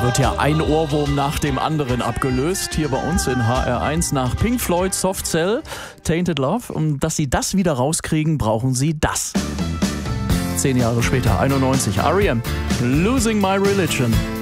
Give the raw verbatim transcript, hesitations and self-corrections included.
wird ja ein Ohrwurm nach dem anderen abgelöst. Hier bei uns in H R eins nach Pink Floyd, Soft Cell, Tainted Love. Um dass sie das wieder rauskriegen, brauchen sie das. Zehn Jahre später, einundneunzig, R E M, Losing My Religion.